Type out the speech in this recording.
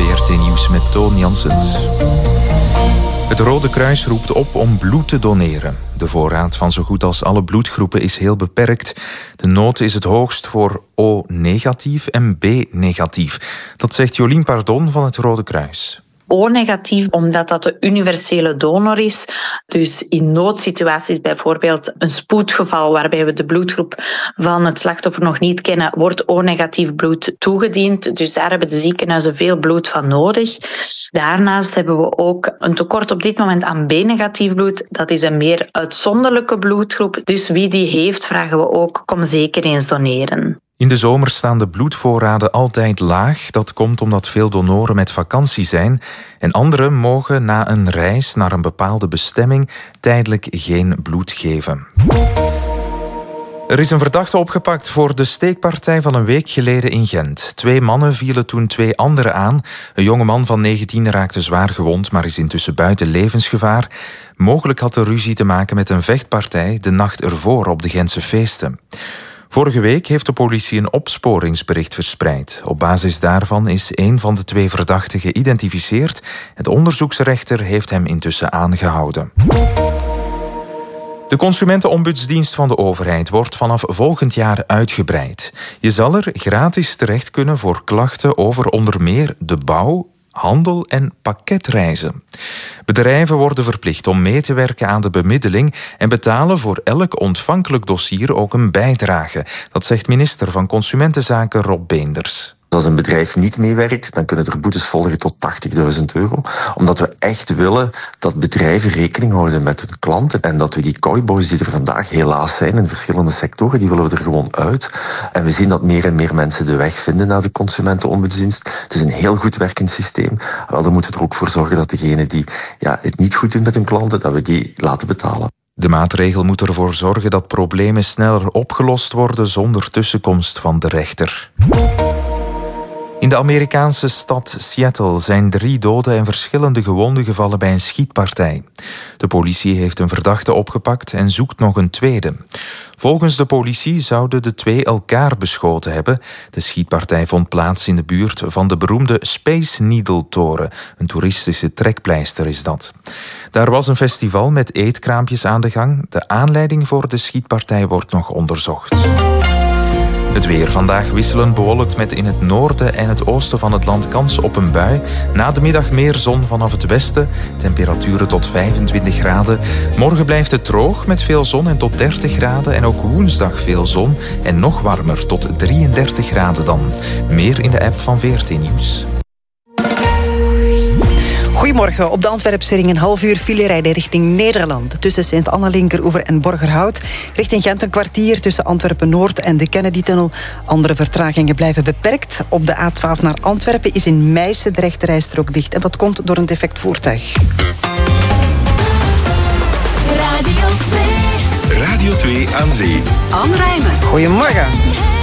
VRT Nieuws met Toon Janssens. Het Rode Kruis roept op om bloed te doneren. De voorraad van zo goed als alle bloedgroepen is heel beperkt. De nood is het hoogst voor O-negatief en B-negatief. Dat zegt Jolien Pardon van het Rode Kruis. O-negatief, omdat dat de universele donor is. Dus in noodsituaties, bijvoorbeeld een spoedgeval waarbij we de bloedgroep van het slachtoffer nog niet kennen, wordt O-negatief bloed toegediend. Dus daar hebben de ziekenhuizen veel bloed van nodig. Daarnaast hebben we ook een tekort op dit moment aan B-negatief bloed. Dat is een meer uitzonderlijke bloedgroep. Dus wie die heeft, vragen we ook, kom zeker eens doneren. In de zomer staan de bloedvoorraden altijd laag. Dat komt omdat veel donoren met vakantie zijn en anderen mogen na een reis naar een bepaalde bestemming tijdelijk geen bloed geven. Er is een verdachte opgepakt voor de steekpartij van een week geleden in Gent. 2 mannen vielen toen 2 anderen aan. Een jonge man van 19 raakte zwaar gewond, maar is intussen buiten levensgevaar. Mogelijk had de ruzie te maken met een vechtpartij de nacht ervoor op de Gentse feesten. Vorige week heeft de politie een opsporingsbericht verspreid. Op basis daarvan is een van de 2 verdachten geïdentificeerd. De onderzoeksrechter heeft hem intussen aangehouden. De Consumentenombudsdienst van de overheid wordt vanaf volgend jaar uitgebreid. Je zal er gratis terecht kunnen voor klachten over onder meer de bouw, handel en pakketreizen. Bedrijven worden verplicht om mee te werken aan de bemiddeling en betalen voor elk ontvankelijk dossier ook een bijdrage. Dat zegt minister van Consumentenzaken Rob Beenders. Als een bedrijf niet meewerkt, dan kunnen er boetes volgen tot €80.000. Omdat we echt willen dat bedrijven rekening houden met hun klanten. En dat we die cowboys die er vandaag helaas zijn in verschillende sectoren, die willen we er gewoon uit. En we zien dat meer en meer mensen de weg vinden naar de Consumentenombudsdienst. Het is een heel goed werkend systeem. Wel, dan moeten we er ook voor zorgen dat degenen die het niet goed doen met hun klanten, dat we die laten betalen. De maatregel moet ervoor zorgen dat problemen sneller opgelost worden zonder tussenkomst van de rechter. In de Amerikaanse stad Seattle zijn 3 doden en verschillende gewonden gevallen bij een schietpartij. De politie heeft een verdachte opgepakt en zoekt nog een tweede. Volgens de politie zouden de 2 elkaar beschoten hebben. De schietpartij vond plaats in de buurt van de beroemde Space Needle-toren. Een toeristische trekpleister is dat. Daar was een festival met eetkraampjes aan de gang. De aanleiding voor de schietpartij wordt nog onderzocht. Het weer vandaag wisselend bewolkt met in het noorden en het oosten van het land kans op een bui. Na de middag meer zon vanaf het westen. Temperaturen tot 25 graden. Morgen blijft het droog met veel zon en tot 30 graden. En ook woensdag veel zon en nog warmer tot 33 graden dan. Meer in de app van VRT Nieuws. Goedemorgen. Op de Antwerpse ring een half uur file rijden richting Nederland. Tussen Sint-Anna-Linkeroever en Borgerhout. Richting Gent een kwartier tussen Antwerpen-Noord en de Kennedy-tunnel. Andere vertragingen blijven beperkt. Op de A12 naar Antwerpen is in Meissen de rechterrijstrook dicht. En dat komt door een defect voertuig. Radio 2 aan zee. Anne Rijmen. Goedemorgen.